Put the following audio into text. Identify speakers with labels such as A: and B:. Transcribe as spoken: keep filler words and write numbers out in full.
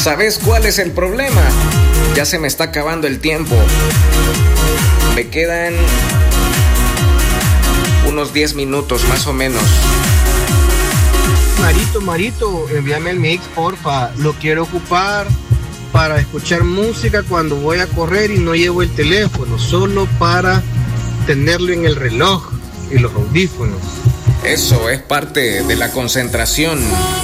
A: ¿Sabes cuál es el problema? Ya se me está acabando el tiempo. Me quedan unos diez minutos más o menos.
B: Marito, Marito, envíame el mix, porfa. Lo quiero ocupar para escuchar música cuando voy a correr y no llevo el teléfono, solo para tenerlo en el reloj y los audífonos.
A: Eso es parte de la concentración.